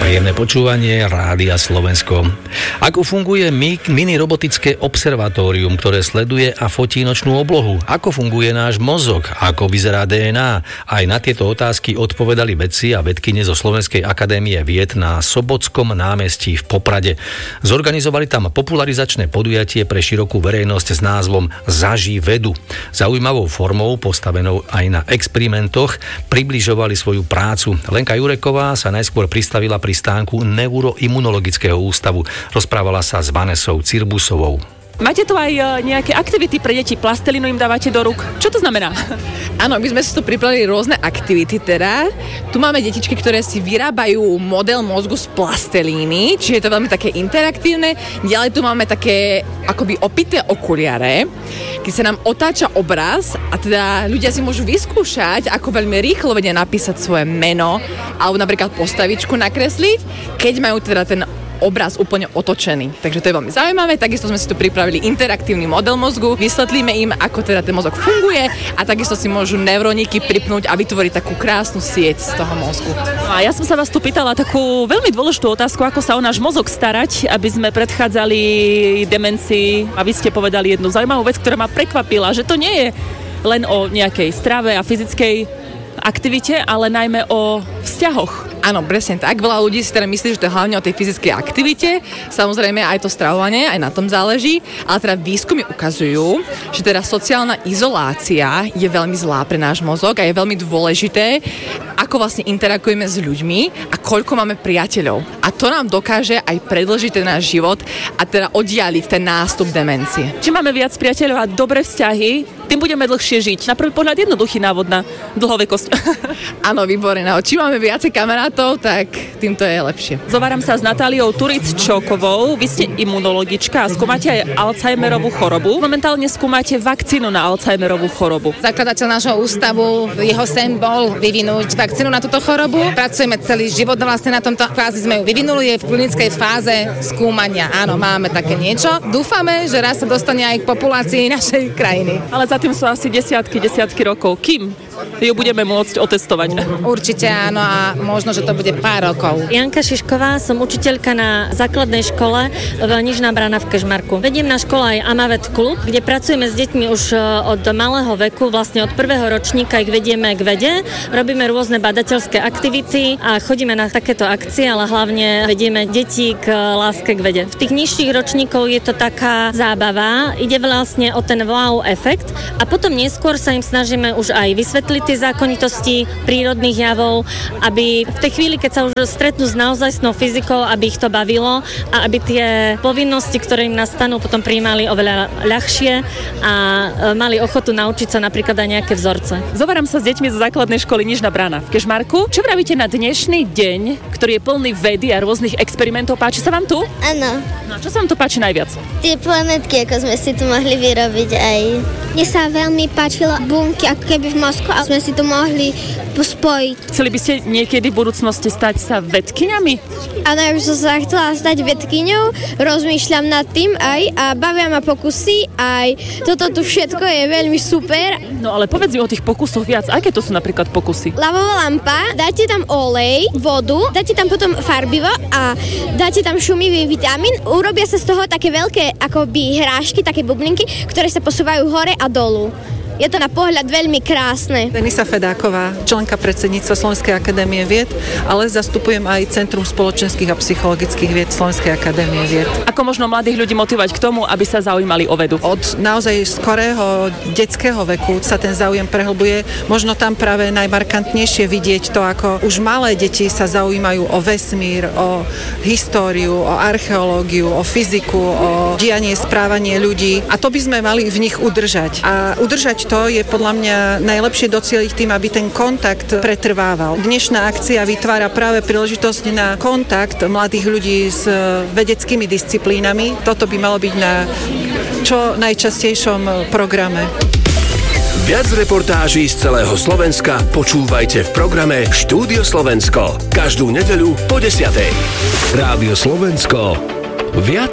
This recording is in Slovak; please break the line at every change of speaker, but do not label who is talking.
Príjemné počúvanie Rádia Slovensko. Ako funguje mini robotické observatórium, ktoré sleduje a fotí nočnú oblohu? Ako funguje náš mozog? Ako vyzerá DNA? Aj na tieto otázky odpovedali vedci a vedkyne zo Slovenskej akadémie vied na Sobotskom námestí v Poprade. Zorganizovali tam popularizačné podujatie pre širokú verejnosť s názvom Zaži vedu. Zaujímavou formou, postavenou aj na experimentoch, približovali svoju prácu. Lenka Jureková sa najskôr pristavila pri stánku Neuroimunologického ústavu. Rozprávala sa s Vanessou Cirbusovou.
Máte tu aj nejaké aktivity pre deti? Plastelínu im dávate do rúk? Čo to znamená?
Áno, my sme si tu pripravili rôzne aktivity teda. Tu máme detičky, ktoré si vyrábajú model mozgu z plastelíny, čiže je to veľmi také interaktívne. Ďalej tu máme také akoby opité okuliare, keď sa nám otáča obraz a teda ľudia si môžu vyskúšať, ako veľmi rýchlo vedia napísať svoje meno alebo napríklad postavičku nakresliť, keď majú teda ten obraz úplne otočený. Takže to je veľmi zaujímavé. Takisto sme si tu pripravili interaktívny model mozgu. Vysvetlíme im, ako teda ten mozog funguje a takisto si môžu neuróniky pripnúť a vytvoriť takú krásnu sieť z toho mozgu.
No a ja som sa vás tu pýtala takú veľmi dôležitú otázku, ako sa o náš mozog starať, aby sme predchádzali demencii. A vy ste povedali jednu zaujímavú vec, ktorá ma prekvapila, že to nie je len o nejakej strave a fyzickej aktivite, ale najmä o vzťahoch.
Áno, presne tak. Veľa ľudí si teda myslí, že to je hlavne o tej fyzickej aktivite. Samozrejme aj to stravovanie, aj na tom záleží. Ale teda výskumy ukazujú, že teda sociálna izolácia je veľmi zlá pre náš mozog a je veľmi dôležité, ako vlastne interagujeme s ľuďmi a koľko máme priateľov. A to nám dokáže aj predĺžiť ten náš život a teda oddialiť ten nástup demencie.
Čím máme viac priateľov a dobré vzťahy, tým budeme dlhšie žiť. Na prvý pohľad jednoduchý návod na dlhovekosť.
Áno, výborné. Čím máme viacej kamarátov, tak tým to je lepšie.
Zováram sa s Natáliou Turic-Čokovou. Vy ste imunologička a skúmate aj Alzheimerovú chorobu. Momentálne skúmate vakcínu na Alzheimerovú chorobu.
Zakladateľ nášho ústavu, jeho sen bol vyvinúť vakcínu na túto chorobu. Pracujeme celý život vlastne na tomto fázi, sme ju vyvinuli, je v klinickej fáze skúmania. Áno, máme také niečo. Dúfame, že raz sa dostane aj k populácii našej krajiny.
Ale za tým sú asi desiatky rokov. Kým ju budeme môcť otestovať?
Určite áno a možno, že to bude pár rokov.
Janka Šišková, som učiteľka na základnej škole v Nižná Brána v Kežmarku. Vediem na škole aj Amavet klub, kde pracujeme s deťmi už od malého veku, vlastne od prvého ročníka ich vedieme k vede, robíme rôzne badateľské aktivity a chodíme na takéto akcie, ale hlavne vedieme deti k láske k vede. V tých nižších ročníkov je to taká zábava, ide vlastne o ten wow efekt a potom neskôr sa im snažíme už aj vysvetliť tie zákonitosti prírodných javov, aby v tej chvíli, keď sa už stretnú s naozajstnou fyzikou, aby ich to bavilo a aby tie povinnosti, ktoré im nastanú, potom prijímali oveľa ľahšie a mali ochotu naučiť sa napríklad aj nejaké vzorce.
Zoberám sa s deťmi zo základnej školy Nižná Brána v Kežmarku. Čo vravíte na dnešný deň, ktorý je plný vedy a rôznych experimentov? Páči sa vám tu?
Áno.
No, čo sa vám tu páči najviac?
Tie planetky, ako sme si tu mohli vyrobiť aj. Mne sa veľmi páčilo bunky, ako keby v mozku, a sme si to mohli spojiť.
Chceli by ste niekedy v budúcnosti stať sa vedkyňami?
Áno, ja by som sa chcela stať vedkyňou, rozmýšľam nad tým aj a bavia ma pokusy, aj toto tu všetko je veľmi super.
No ale povedz mi o tých pokusoch viac. Aké to sú napríklad pokusy?
Lavová lampa, dáte tam olej, vodu, dáte tam potom farbivo a dáte tam šumivý vitamín. Urobia sa z toho také veľké akoby hrášky, také bublinky, ktoré sa posúvajú hore a dolu. Je to na pohľad veľmi krásne.
Denisa Fedáková, členka predsedníctva Slovenskej akadémie vied, ale zastupujem aj Centrum spoločenských a psychologických vied Slovenskej akadémie vied.
Ako možno mladých ľudí motivovať k tomu, aby sa zaujímali o vedu?
Od naozaj skorého detského veku sa ten záujem prehlbuje. Možno tam práve najmarkantnejšie vidieť to, ako už malé deti sa zaujímajú o vesmír, o históriu, o archeológiu, o fyziku, o dianie, správanie ľudí. A to by sme mali v nich udržať. A udržať to je podľa mňa najlepšie docieliť tým, aby ten kontakt pretrvával. Dnešná akcia vytvára práve príležitosť na kontakt mladých ľudí s vedeckými disciplínami. Toto by malo byť na čo najčastejšom programe.
Viac reportáží z celého Slovenska počúvajte v programe Štúdio Slovensko. Každú nedeľu po 10:00. Rádio Slovensko. Viac